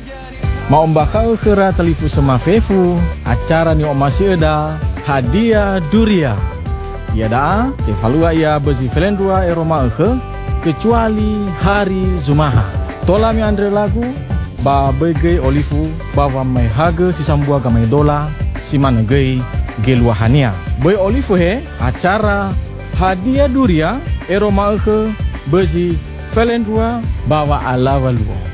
Mau bakal kera telifu sama fefu acara ni masih ada hadiah duria. Ya dah, evalua ia bezi Velendrua Roma kecuali hari Zumaha. Tola mi andre lagu ba bege olifu bawa mai haga si sambua gamai dola si mana gei geluahania. Boy olifu he acara hadiah duria Roma bezi Velendrua bawa ala waluo.